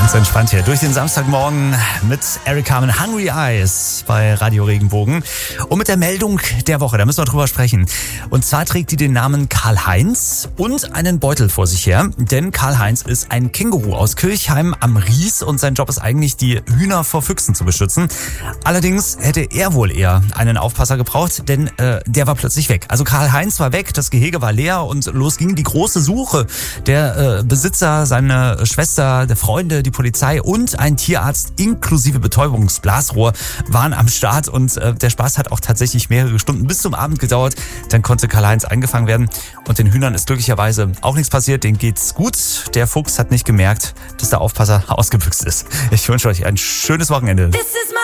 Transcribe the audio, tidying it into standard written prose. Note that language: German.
Ganz entspannt hier durch den Samstagmorgen mit Eric Carmen, Hungry Eyes bei Radio Regenbogen. Und mit der Meldung der Woche, da müssen wir drüber sprechen. Und zwar trägt die den Namen Karl-Heinz und einen Beutel vor sich her. Denn Karl-Heinz ist ein Känguru aus Kirchheim am Ries und sein Job ist eigentlich, die Hühner vor Füchsen zu beschützen. Allerdings hätte er wohl eher einen Aufpasser gebraucht, denn der war plötzlich weg. Also Karl-Heinz war weg, das Gehege war leer und los ging die große Suche. Der Besitzer, seine Schwester, der Freunde, die Polizei und ein Tierarzt inklusive Betäubungsblasrohr waren am Start und der Spaß hat auch tatsächlich mehrere Stunden bis zum Abend gedauert. Dann konnte Karl-Heinz eingefangen werden und den Hühnern ist glücklicherweise auch nichts passiert, denen geht's gut. Der Fuchs hat nicht gemerkt, dass der Aufpasser ausgebüxt ist. Ich wünsche euch ein schönes Wochenende.